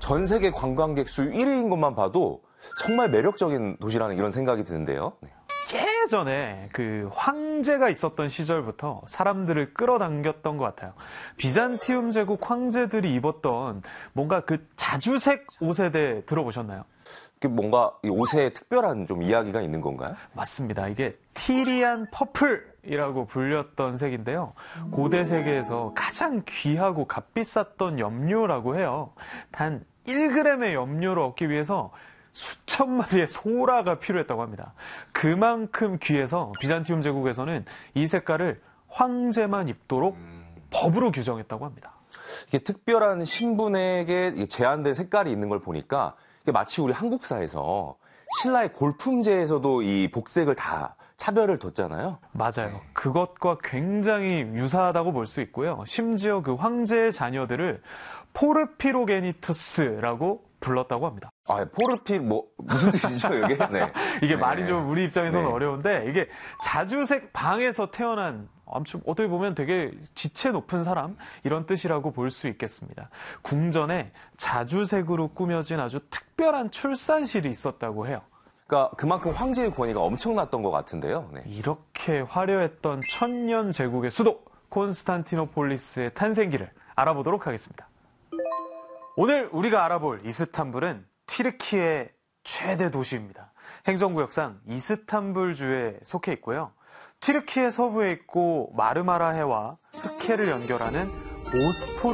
전 세계 관광객 수 1위인 것만 봐도 정말 매력적인 도시라는 이런 생각이 드는데요. 네. 예전에 그 황제가 있었던 시절부터 사람들을 끌어당겼던 것 같아요. 비잔티움 제국 황제들이 입었던 뭔가 그 자주색 옷에 대해 들어보셨나요? 뭔가 이 옷에 특별한 좀 이야기가 있는 건가요? 맞습니다. 이게 티리안 퍼플이라고 불렸던 색인데요. 고대 세계에서 가장 귀하고 값비쌌던 염료라고 해요. 단 1g의 염료를 얻기 위해서 수천 마리의 소라가 필요했다고 합니다. 그만큼 귀해서 비잔티움 제국에서는 이 색깔을 황제만 입도록 법으로 규정했다고 합니다. 이게 특별한 신분에게 제한된 색깔이 있는 걸 보니까 이게 마치 우리 한국사에서 신라의 골품제에서도 이 복색을 다 차별을 뒀잖아요. 맞아요. 그것과 굉장히 유사하다고 볼 수 있고요. 심지어 그 황제의 자녀들을 포르피로게니투스라고 불렀다고 합니다. 포르피 무슨 뜻이죠, 이게? 네. 이게 말이 좀 우리 입장에서는 어려운데 이게 자주색 방에서 태어난 아무튼 어떻게 보면 되게 지체 높은 사람 이런 뜻이라고 볼 수 있겠습니다. 궁전에 자주색으로 꾸며진 아주 특별한 출산실이 있었다고 해요. 그러니까 그만큼 황제의 권위가 엄청났던 것 같은데요. 네. 이렇게 화려했던 천년 제국의 수도 콘스탄티노폴리스의 탄생기를 알아보도록 하겠습니다. 오늘 우리가 알아볼 이스탄불은 튀르키의 최대 도시입니다. 행정구역상 이스탄불주에 속해 있고요. 튀르키의 서부에 있고 마르마라 해와 흑해를 연결하는 보스포르